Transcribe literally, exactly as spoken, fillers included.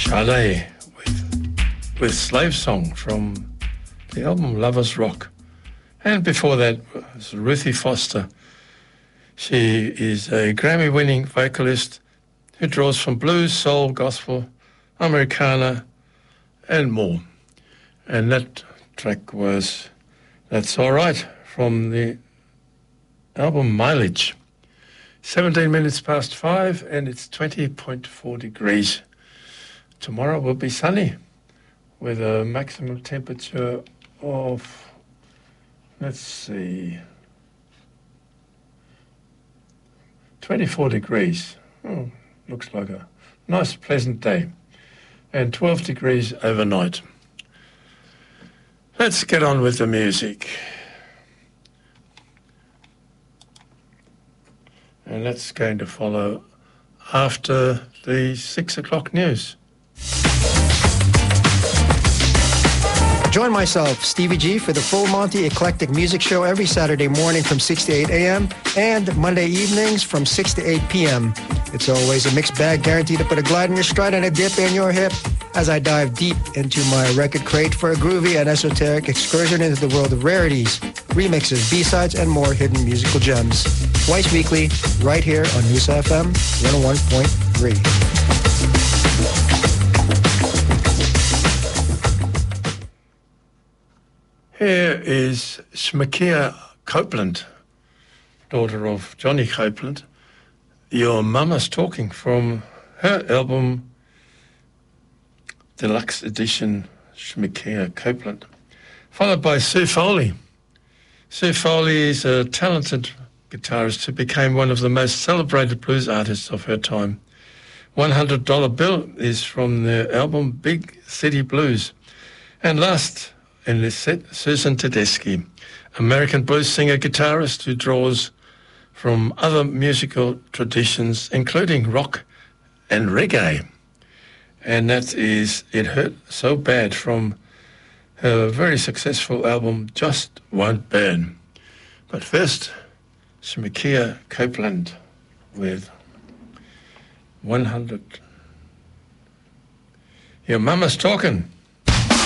Sade with, with Slave Song from the album Lovers Rock. And before that was Ruthie Foster. She is a Grammy-winning vocalist who draws from blues, soul, gospel, Americana, and more. And that track was That's All Right from the album Mileage. seventeen minutes past five, and it's twenty point four degrees. Tomorrow will be sunny with a maximum temperature of, let's see, twenty-four degrees. Oh, looks like a nice, pleasant day. And twelve degrees overnight. Let's get on with the music. And that's going to follow after the six o'clock news. Join myself, Stevie G, for the Full Monty Eclectic Music Show every Saturday morning from six to eight a.m. and Monday evenings from six to eight p.m. It's always a mixed bag, guaranteed to put a glide in your stride and a dip in your hip as I dive deep into my record crate for a groovy and esoteric excursion into the world of rarities, remixes, B-sides, and more hidden musical gems. Twice weekly, right here on Noosa F M one oh one point three. Here is Shmakia Copeland, daughter of Johnny Copeland. Your Mama's Talking from her album Deluxe Edition, Shmakia Copeland. Followed by Sue Foley. Sue Foley is a talented guitarist who became one of the most celebrated blues artists of her time. one hundred dollar Bill is from the album Big City Blues. And last in this set, Susan Tedeschi, American blues singer-guitarist who draws from other musical traditions, including rock and reggae. And that is It Hurt So Bad from her very successful album Just Won't Burn. But first, Shmakia Copeland with one hundred. Your Mama's Talking.